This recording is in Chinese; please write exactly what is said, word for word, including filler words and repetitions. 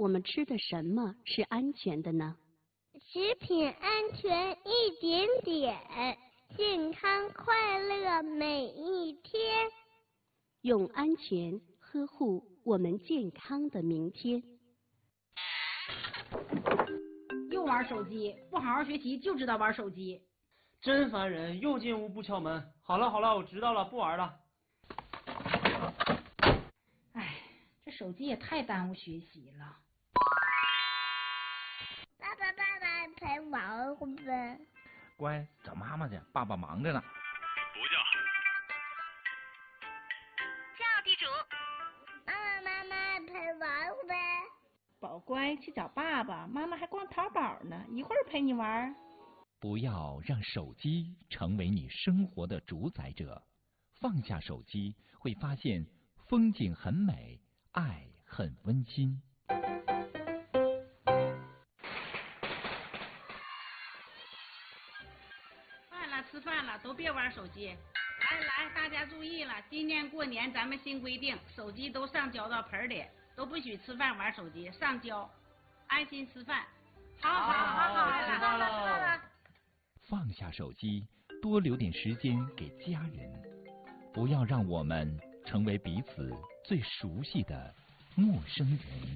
我们吃的什么是安全的呢？ 食品安全一点点，健康快乐每一天。 用安全呵护我们健康的明天。 又玩手机，不好好学习就知道玩手机， 真烦人！又进屋不敲门。好了好了，我知道了，不玩了。 哎，这手机也太耽误学习了。 爸爸爸爸陪玩会不会？ 乖，找妈妈去，爸爸忙着呢。 不叫。 叫地主。 妈妈妈妈陪玩会不会？ 宝乖，去找爸爸，妈妈还逛淘宝呢，一会儿陪你玩。 不要让手机成为你生活的主宰者，放下手机，会发现风景很美，爱很温馨。 饭了，吃饭了，都别玩手机。来来，大家注意了，今年过年咱们新规定，手机都上交到盆里。都不许吃饭玩手机，上交，安心吃饭。好好好好， 吃饭了。 放下手机，多留点时间给家人，不要让我们成为彼此最熟悉的陌生人。